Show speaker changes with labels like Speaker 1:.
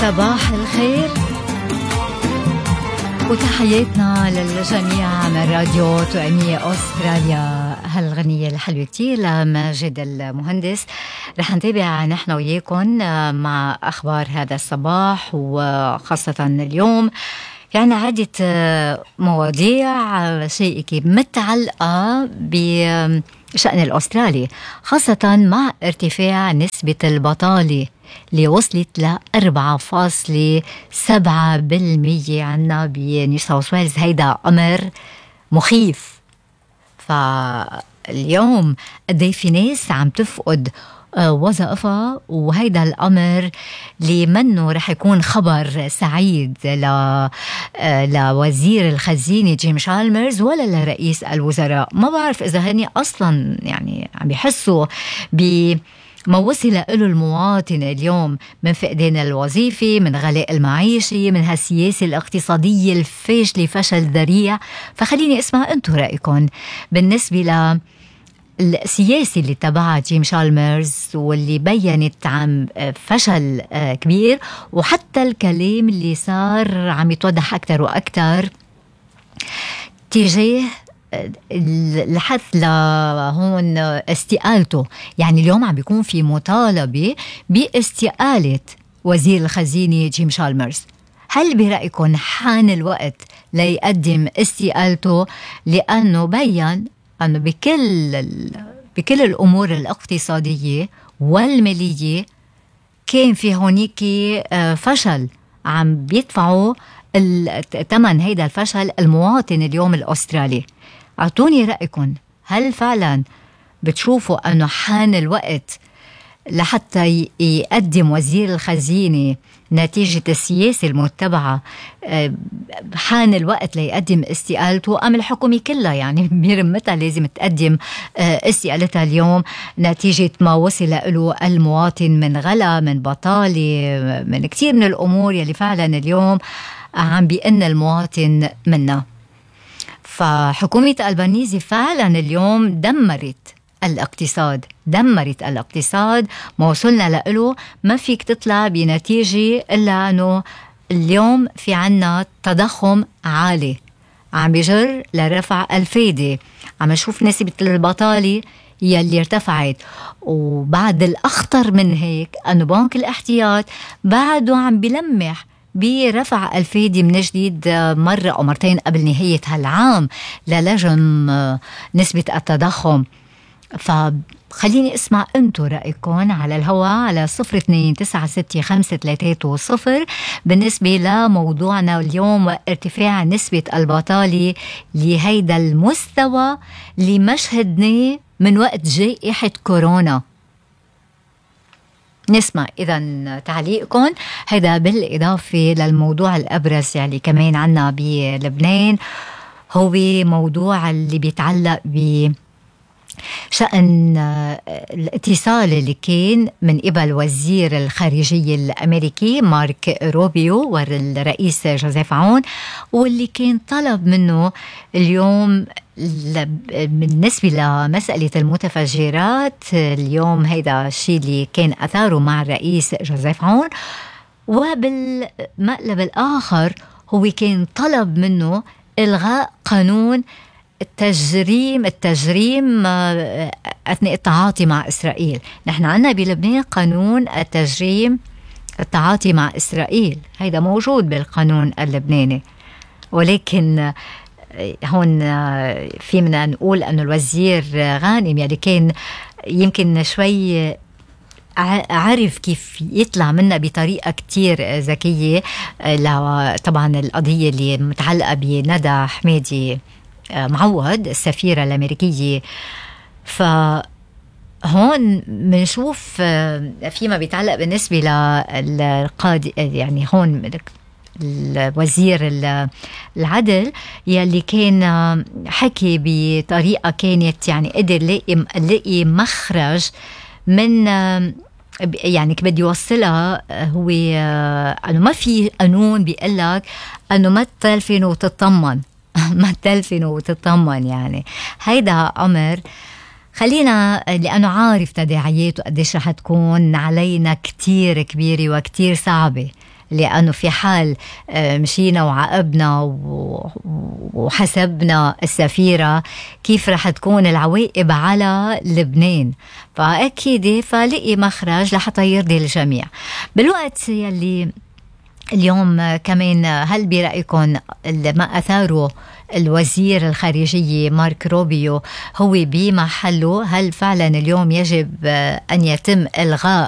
Speaker 1: صباح الخير وتحياتنا للجميع من راديو توأمية أستراليا. هالغنية الحلوة كتير لماجد المهندس. رح نتابع نحن وياكم مع أخبار هذا الصباح، وخاصة اليوم يعني عدة مواضيع شيء متعلقة بشأن الأسترالي، خاصة مع ارتفاع نسبة البطالة اللي وصلت ل 4.7% عنا بنيو ساوث ويلز. هيدا أمر مخيف. فاليوم قد في ناس عم تفقد وظائفها، وهيدا الأمر اللي منه رح يكون خبر سعيد لوزير الخزينة جيم شالمرز ولا لرئيس الوزراء. ما بعرف إذا هني أصلا يعني عم بيحسوا ما وصل له المواطن اليوم من فقدان الوظيفة، من غلاء المعيشي، من هالسياسة الاقتصادية الفاشلة فشل ذريع. فخليني اسمع انتو رأيكم بالنسبة للسياسة اللي تبعها جيم شالمرز، واللي بيّنت عن فشل كبير، وحتى الكلام اللي صار عم يتوضح أكتر وأكتر تجاه الحث لهون استقالته. يعني اليوم عم بيكون في مطالبة باستقالة وزير الخزينة جيم شالمرز. هل برأيكم حان الوقت ليقدم استقالته؟ لأنه بيّن أنه بكل الأمور الاقتصادية والمالية كان في هونيك فشل عم بيدفعوا الثمن هيدا الفشل المواطن اليوم الأسترالي. أعطوني رأيكم، هل فعلا بتشوفوا أنه حان الوقت لحتى يقدم وزير الخزينة نتيجة السياسة المتبعة، حان الوقت ليقدم استقالته، أم الحكومة كلها يعني برمتها لازم تقدم استقالتها اليوم نتيجة ما وصل له المواطن من غلا، من بطالة، من كتير من الأمور يلي فعلا اليوم عم بيقن المواطن منها. فحكومة ألبانيزي فعلا اليوم دمرت الاقتصاد. ما وصلنا له ما فيك تطلع بنتيجة إلا أنه اليوم في عنا تضخم عالي عم بيجر لرفع الفايدة. عم نشوف نسبة البطالة يلي ارتفعت، وبعد الأخطر من هيك أنه بنك الاحتياط بعده عم بلمح برفع الفايدة من جديد مرة أو مرتين قبل نهاية هالعام للجم نسبة التضخم. فخليني اسمع انتو رأيكم على الهواء على 02966330 بالنسبة لموضوعنا اليوم، ارتفاع نسبة البطالة لهيدا المستوى اللي مشهدناه من وقت جائحة كورونا. نسمع إذن تعليقكم. هذا بالإضافة للموضوع الأبرز يعني كمان عنا بلبنان، هو موضوع اللي بيتعلق بشأن الاتصال اللي كان من قبل وزير الخارجية الأمريكي مارك روبيو والرئيس جوزيف عون، واللي كان طلب منه اليوم بالنسبة لمسألة المتفجرات. اليوم هيدا الشيء اللي كان أثاره مع الرئيس جوزيف عون، وبالمقلب الآخر هو كان طلب منه إلغاء قانون التجريم أثناء التعاطي مع إسرائيل. نحن عنا بلبنان قانون التجريم التعاطي مع إسرائيل، هيدا موجود بالقانون اللبناني، ولكن هون فينا نقول أنه الوزير غانم يعني كان يمكن شوي عرف كيف يطلع منها بطريقة كتير ذكية. طبعا القضية اللي متعلقة بندى حمادي معوض السفيرة الأمريكية، فهون منشوف فيما بيتعلق بالنسبة للقاضي يعني هون الوزير العدل يلي كان حكي بطريقة كانت يعني قدر لقي مخرج من يعني بدي يوصلها. هو أنه ما في قانون بيقلك أنه ما تلفن وتطمن ما تلفن وتطمن. يعني هيدا أمر خلينا لأنه عارف تداعياته قديش رح تكون علينا كتير كبيرة وكتير صعبة لأنه في حال مشينا وعقبنا وحسبنا السفيرة كيف رح تكون العواقب على لبنان. فأكيد فلقي مخرج لحتى يرضي الجميع. بالوقت يلي اليوم كمان هل برأيكم ما أثاره الوزير الخارجية مارك روبيو هو بمحله؟ هل فعلا اليوم يجب أن يتم إلغاء